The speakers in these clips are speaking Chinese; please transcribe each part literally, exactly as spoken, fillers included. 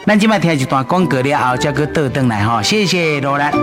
咱今摆听一段广告了后，再去倒转来吼。谢谢罗兰。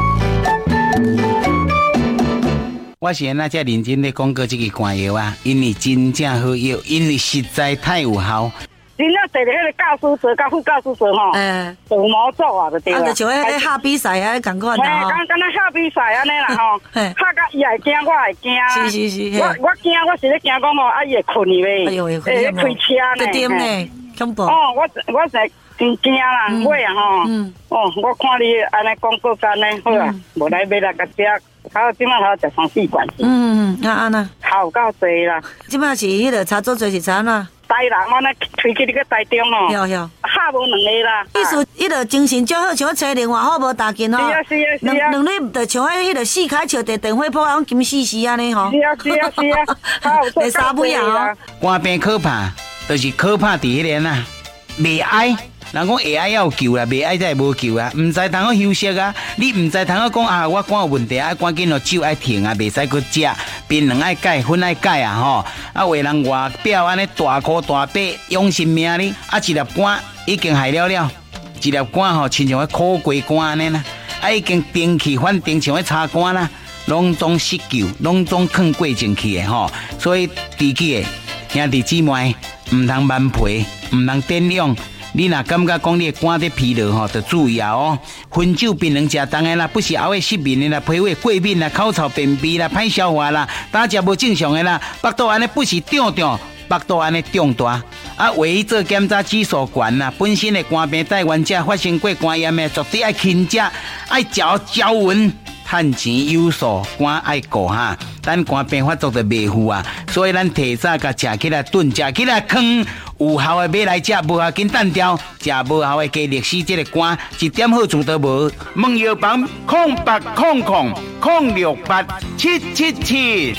我是安那遮认真咧讲过这个肝药啊，因为真正好药，因为实在太有效。 真正坐咧迄个教师座、甲副教师座吼， 诶， 做毛做啊，就对啦。 啊，就像迄个下比赛啊，共款啦吼。 嘿，敢敢若下比赛安尼啦吼，下甲伊会惊，我会惊。 是是是。 我我惊，我是咧惊讲吼，啊伊会困去呗。 哎呦，会开车呢。对呢，恐怖。 哦，我我是真惊啦，买啊吼。嗯。哦，我看你安尼广告干呢，好啊，无来买来甲食。好，即摆好食三四罐。 嗯嗯，啊安那。 好够济啦。 即摆是迄个差做做是差哪？ 台人我那推去你个台中哦。 有有。 下无两个啦。 意思，迄个精神较好，像找另外好无大件吼。 是啊是啊是啊。 两两日就像迄个四开笑地电话铺，讲金四四安尼吼。 是啊是啊是啊。好， 第三尾啊。 肝病可怕，就是可怕伫迄个啊，袂爱。人讲会爱要有救啦，袂爱才无救啊！唔知通去休息啊，你唔知通去讲啊，我肝有问题啊，赶紧咯酒爱停啊，袂使去食，槟榔爱改，粉爱改啊吼！啊，为人外表安尼大箍大背，养性命哩，啊一粒肝已经害了了，一粒肝吼，亲像个苦瓜肝安尼啦，啊已经定去反定像个插肝啦，拢总失救，拢总放过进去的吼，所以自己的兄弟姊妹唔通慢皮，唔通点用。你若感觉讲你的肝在疲劳吼，就注意啊哦！薰酒槟榔食重的啦，不是熬的失眠的啦，脾胃过敏啦，口臭便秘啦，歹消化啦，胆食无正常的啦，腹肚安尼不是胀胀，腹肚安尼胀大。啊，唯一做检查指数悬啦，本身的肝病带原者发生过肝炎的，绝对爱轻食，爱嚼嚼匀。趁钱有数，肝爱顾哈，咱肝病发作就袂赴啊，所以咱提早甲食起来炖，食起来坑，有效的买来食，无效紧单调，食无效的加历史，这个肝一点好处都无。问药房空八空空空六八七七七。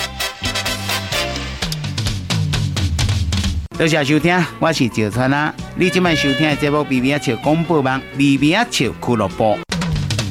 多谢收听，我是赵川啊。你今晚收听的节目《微微笑广播网》，微微笑俱乐部。